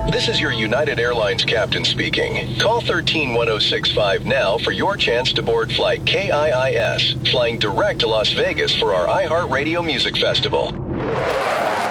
This is your United Airlines captain speaking. Call 131065 now for your chance to board flight KIIS, flying direct to Las Vegas for our iHeartRadio Music Festival.